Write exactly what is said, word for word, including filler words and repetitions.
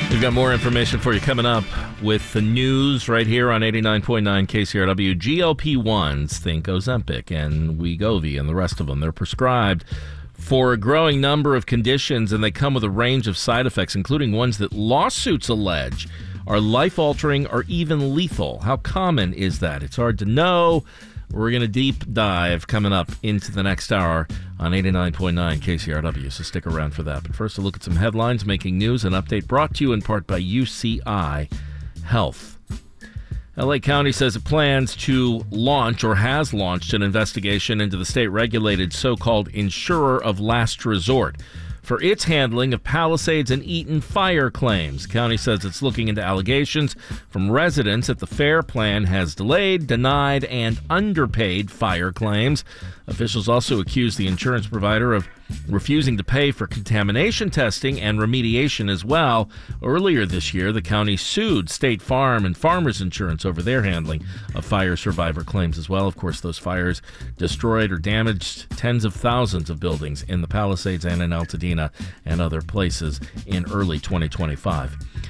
We've got more information for you coming up with the news right here on eighty-nine point nine K C R W. G L P ones, think Ozempic and Wegovy and the rest of them. They're prescribed for a growing number of conditions, and they come with a range of side effects, including ones that lawsuits allege are life-altering or even lethal. How common is that? It's hard to know. We're going to deep dive coming up into the next hour on eighty-nine point nine K C R W, so stick around for that. But first, a look at some headlines making news. An update brought to you in part by U C I Health. L A County says it plans to launch or has launched an investigation into the state-regulated so-called insurer of last resort for its handling of Palisades and Eaton fire claims. The county says it's looking into allegations from residents that the FAIR plan has delayed, denied, and underpaid fire claims. Officials also accuse the insurance provider of refusing to pay for contamination testing and remediation as well. Earlier this year, the county sued State Farm and Farmers Insurance over their handling of fire survivor claims as well. Of course, those fires destroyed or damaged tens of thousands of buildings in the Palisades and in Altadena and other places in early twenty twenty-five.